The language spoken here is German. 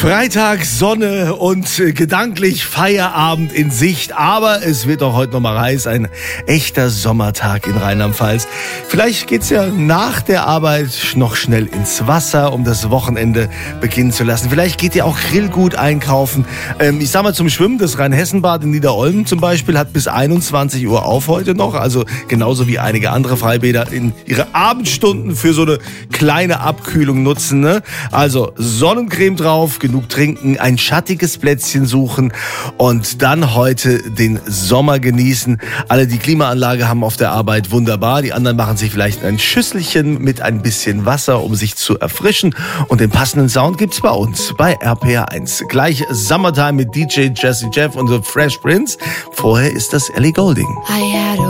Freitag, Sonne und gedanklich Feierabend in Sicht. Aber es wird auch heute nochmal heiß. Ein echter Sommertag in Rheinland-Pfalz. Vielleicht geht's ja nach der Arbeit noch schnell ins Wasser, um das Wochenende beginnen zu lassen. Vielleicht geht ihr auch Grillgut einkaufen. Ich sag mal zum Schwimmen, das Rheinhessenbad in Niederolm zum Beispiel hat bis 21 Uhr auf heute noch. Also genauso wie einige andere Freibäder in ihre Abendstunden für so eine kleine Abkühlung nutzen. Ne? Also Sonnencreme drauf, genug trinken, ein schattiges Plätzchen suchen und dann heute den Sommer genießen. Alle, die Klimaanlage haben auf der Arbeit, wunderbar. Die anderen machen sich vielleicht ein Schüsselchen mit ein bisschen Wasser, um sich zu erfrischen. Und den passenden Sound gibt's bei uns, bei RPR1. Gleich Summertime mit DJ Jazzy Jeff und The Fresh Prince. Vorher ist das Ellie Goulding.